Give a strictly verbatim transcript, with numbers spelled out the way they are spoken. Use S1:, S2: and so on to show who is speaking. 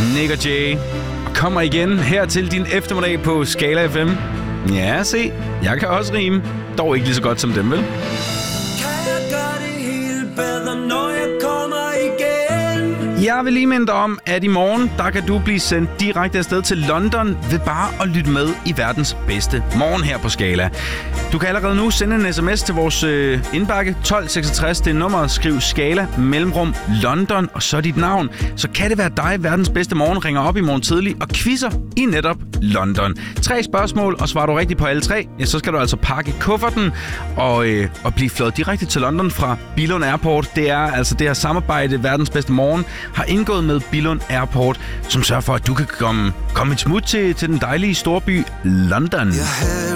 S1: Nick og Jay kommer igen her til din eftermiddag på Skala F M. Ja, se, jeg kan også rime. Dog ikke lige så godt som dem, vel?
S2: Kan jeg gøre det helt bedre, når jeg kommer igen?
S1: Jeg vil lige minde dig om, at i morgen, der kan du blive sendt direkte afsted til London ved bare at lytte med i verdens bedste morgen her på Skala. Du kan allerede nu sende en sms til vores øh, indbakke tolv seksogtres. Det er nummeret. Skriv Skala mellemrum London og så dit navn. Så kan det være dig, verdens bedste morgen, ringer op i morgen tidlig og quizzer i netop London. Tre spørgsmål, og svarer du rigtigt på alle tre, ja, så skal du altså pakke kufferten og, øh, og blive fløjet direkte til London fra Billund Airport. Det er altså det her samarbejde, verdens bedste morgen har indgået med Billund Airport, som sørger for, at du kan komme, komme et smut til, til den dejlige storby London.